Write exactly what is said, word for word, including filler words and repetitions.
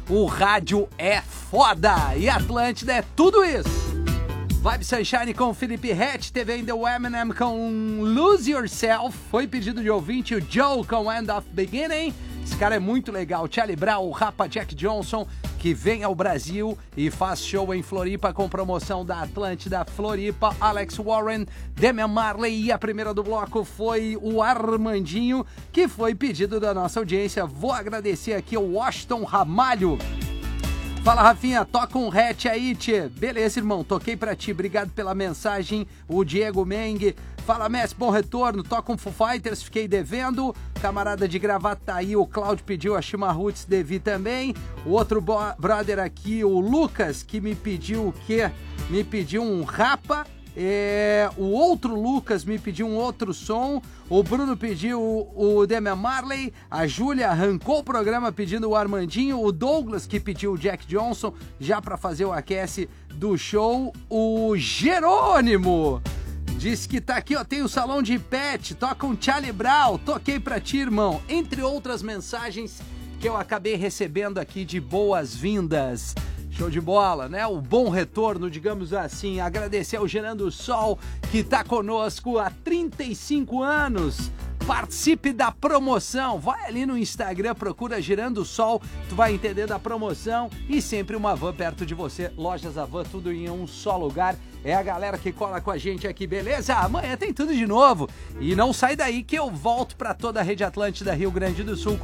o rádio é foda e Atlântida é tudo isso. Vibe Sunshine com Felipe Rett, teve ainda o Eminem com Lose Yourself, foi pedido de ouvinte, o Joe com End of Beginning, esse cara é muito legal, Charlie Brown, o Rapa Jack Johnson, que vem ao Brasil e faz show em Floripa com promoção da Atlântida Floripa, Alex Warren, Damian Marley e a primeira do bloco foi o Armandinho, que foi pedido da nossa audiência. Vou agradecer aqui ao Washington Ramalho. Fala, Rafinha, toca um hatch aí, tchê. Beleza, irmão, toquei pra ti, obrigado pela mensagem. O Diego Meng. Fala, Messi, bom retorno, toca um Foo Fighters, fiquei devendo. Camarada de gravata tá aí, o Claudio pediu a Shima Roots, devi também. O outro brother aqui, o Lucas, que me pediu o quê? Me pediu um Rapa. É, o outro Lucas me pediu um outro som, o Bruno pediu o, o Damian Marley, a Júlia arrancou o programa pedindo o Armandinho, o Douglas que pediu o Jack Johnson já para fazer o aquece do show, o Jerônimo disse que tá aqui, ó, tem o salão de pet, toca um Charlie Brown, toquei pra ti, irmão, entre outras mensagens que eu acabei recebendo aqui de boas-vindas. Show de bola, né? O bom retorno, digamos assim. Agradecer ao Gerando Sol, que tá conosco há trinta e cinco anos. Participe da promoção. Vai ali no Instagram, procura Gerando Sol, tu vai entender da promoção. E sempre uma van perto de você. Lojas Avan, tudo em um só lugar. É a galera que cola com a gente aqui, beleza? Amanhã tem tudo de novo. E não sai daí que eu volto pra toda a Rede Atlântida Rio Grande do Sul.